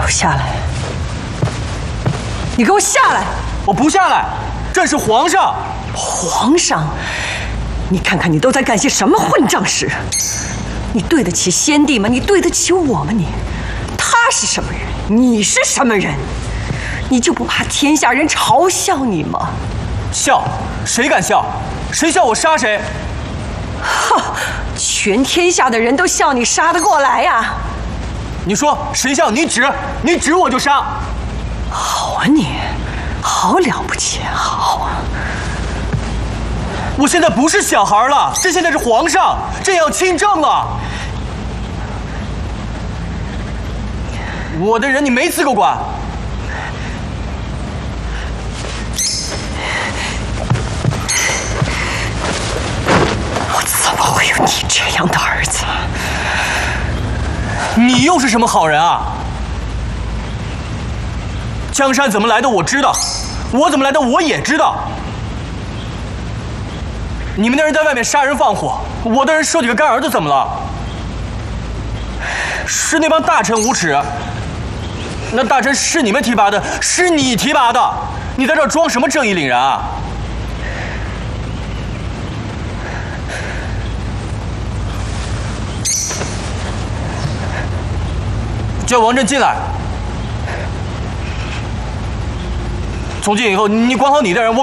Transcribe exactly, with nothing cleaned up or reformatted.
下来！你给我下来！ 我不下来，这是皇上。 皇上，你看看你都在干些什么混账事？你对得起先帝吗？你对得起我吗？你，他是什么人？你是什么人？你就不怕天下人嘲笑你吗？ 笑？谁敢笑？谁笑我杀谁？ 哈！全天下的人都笑你杀得过来呀！ 你说谁笑？你指，你指我就杀。 好啊你，好了不起，好啊！ 我现在不是小孩了，这现在是皇上，这要亲政了。我的人你没资格管。 我怎么会有你这样的儿子？ 你又是什么好人啊？江山怎么来的我知道，我怎么来的我也知道。你们的人在外面杀人放火，我的人收几个干儿子怎么了？是那帮大臣无耻，那大臣是你们提拔的，是你提拔的，你在这儿装什么正义凛然啊？叫王震进来。从今以后，你管好你的人，我。